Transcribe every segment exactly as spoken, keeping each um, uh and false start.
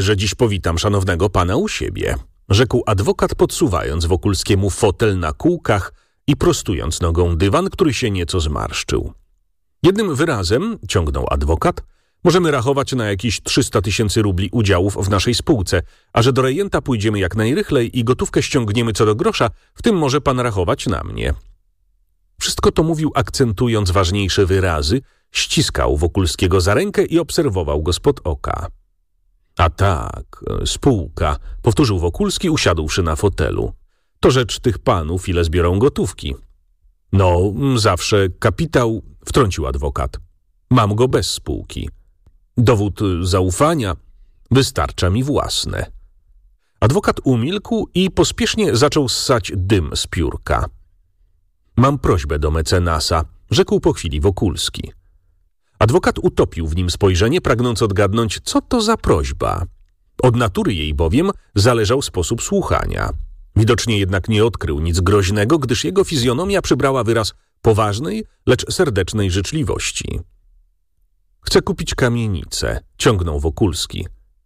że dziś powitam szanownego pana u siebie, rzekł adwokat, podsuwając Wokulskiemu fotel na kółkach i prostując nogą dywan, który się nieco zmarszczył. Jednym wyrazem, ciągnął adwokat, możemy rachować na jakieś trzysta tysięcy rubli udziałów w naszej spółce, a że do rejenta pójdziemy jak najrychlej i gotówkę ściągniemy co do grosza, w tym może pan rachować na mnie. Wszystko to mówił, akcentując ważniejsze wyrazy, ściskał Wokulskiego za rękę i obserwował go spod oka. A tak, spółka, powtórzył Wokulski, usiadłszy na fotelu. To rzecz tych panów, ile zbiorą gotówki. No, zawsze kapitał, wtrącił adwokat. Mam go bez spółki. Dowód zaufania wystarcza mi własne. Adwokat umilkł i pospiesznie zaczął ssać dym z piórka. Mam prośbę do mecenasa, rzekł po chwili Wokulski. Adwokat utopił w nim spojrzenie, pragnąc odgadnąć, co to za prośba. Od natury jej bowiem zależał sposób słuchania. Widocznie jednak nie odkrył nic groźnego, gdyż jego fizjonomia przybrała wyraz poważnej, lecz serdecznej życzliwości. Chcę kupić kamienicę, ciągnął Wokulski.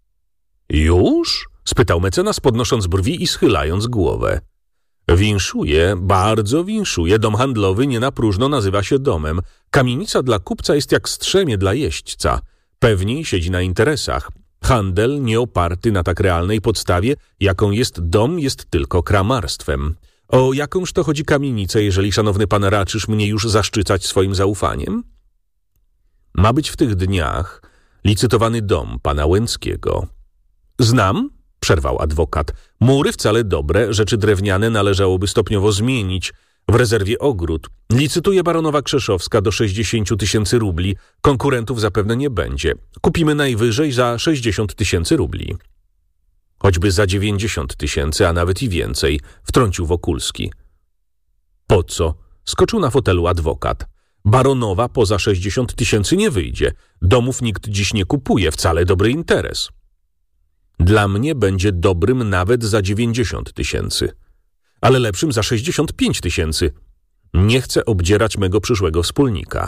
Już? Spytał mecenas, podnosząc brwi i schylając głowę. Winszuję, bardzo winszuję. Dom handlowy nie na próżno nazywa się domem. Kamienica dla kupca jest jak strzemie dla jeźdźca. Pewniej siedzi na interesach. Handel nie oparty na tak realnej podstawie, jaką jest dom, jest tylko kramarstwem. O jakąż to chodzi kamienicę, jeżeli szanowny pan raczysz mnie już zaszczycać swoim zaufaniem? Ma być w tych dniach licytowany dom pana Łęckiego. Znam, przerwał adwokat. Mury wcale dobre, rzeczy drewniane należałoby stopniowo zmienić. W rezerwie ogród. Licytuje baronowa Krzeszowska do sześćdziesiąt tysięcy rubli. Konkurentów zapewne nie będzie. Kupimy najwyżej za sześćdziesiąt tysięcy rubli. Choćby za dziewięćdziesiąt tysięcy, a nawet i więcej, wtrącił Wokulski. Po co? Skoczył na fotelu adwokat. Baronowa poza sześćdziesiąt tysięcy nie wyjdzie. Domów nikt dziś nie kupuje, wcale dobry interes. Dla mnie będzie dobrym nawet za dziewięćdziesiąt tysięcy. Ale lepszym za sześćdziesiąt pięć tysięcy. Nie chcę obdzierać mego przyszłego wspólnika.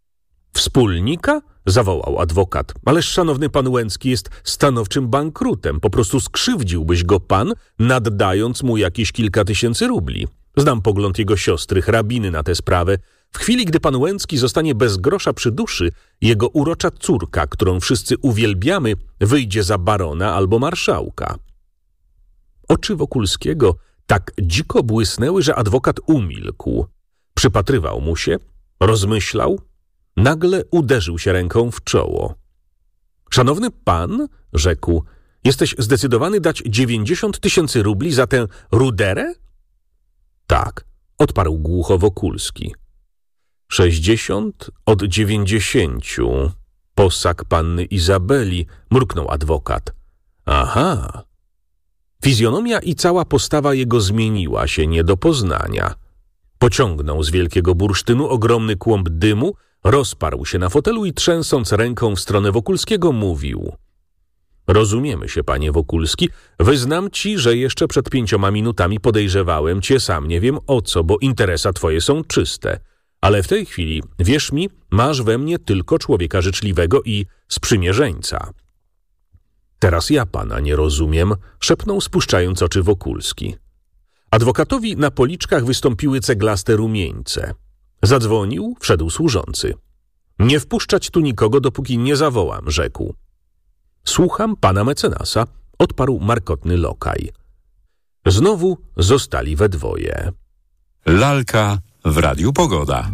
Wspólnika? Zawołał adwokat. Ależ szanowny pan Łęcki jest stanowczym bankrutem. Po prostu skrzywdziłbyś go pan, naddając mu jakieś kilka tysięcy rubli. Znam pogląd jego siostry, hrabiny, na tę sprawę. W chwili, gdy pan Łęcki zostanie bez grosza przy duszy, jego urocza córka, którą wszyscy uwielbiamy, wyjdzie za barona albo marszałka. Oczy Wokulskiego tak dziko błysnęły, że adwokat umilkł. Przypatrywał mu się, rozmyślał, nagle uderzył się ręką w czoło. Szanowny pan, rzekł, jesteś zdecydowany dać dziewięćdziesiąt tysięcy rubli za tę ruderę? Tak, odparł głucho Wokulski. Sześćdziesiąt od dziewięćdziesięciu. Posag panny Izabeli, mruknął adwokat. Aha. Fizjonomia i cała postawa jego zmieniła się nie do poznania. Pociągnął z wielkiego bursztynu ogromny kłąb dymu, rozparł się na fotelu i trzęsąc ręką w stronę Wokulskiego mówił. Rozumiemy się, panie Wokulski. Wyznam ci, że jeszcze przed pięcioma minutami podejrzewałem cię, sam nie wiem o co, bo interesa twoje są czyste. Ale w tej chwili, wierz mi, masz we mnie tylko człowieka życzliwego i sprzymierzeńca. Teraz ja pana nie rozumiem, szepnął spuszczając oczy Wokulski. Adwokatowi na policzkach wystąpiły ceglaste rumieńce. Zadzwonił, wszedł służący. Nie wpuszczać tu nikogo, dopóki nie zawołam, rzekł. Słucham pana mecenasa, odparł markotny lokaj. Znowu zostali we dwoje. Lalka w Radiu Pogoda.